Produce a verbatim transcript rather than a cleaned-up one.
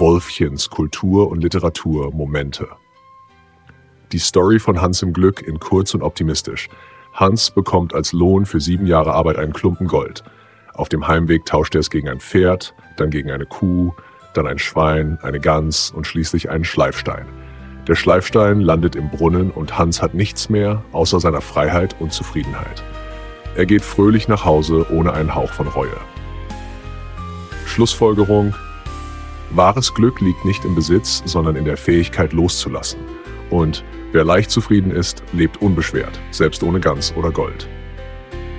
Wolfchens Kultur und Literatur Momente. Die Story von Hans im Glück in kurz und optimistisch. Hans bekommt als Lohn für sieben Jahre Arbeit einen Klumpen Gold. Auf dem Heimweg tauscht er es gegen ein Pferd, dann gegen eine Kuh, dann ein Schwein, eine Gans und schließlich einen Schleifstein. Der Schleifstein landet im Brunnen und Hans hat nichts mehr außer seiner Freiheit und Zufriedenheit. Er geht fröhlich nach Hause ohne einen Hauch von Reue. Schlussfolgerung: Wahres Glück liegt nicht im Besitz, sondern in der Fähigkeit loszulassen. Und wer leicht zufrieden ist, lebt unbeschwert, selbst ohne Gans oder Gold.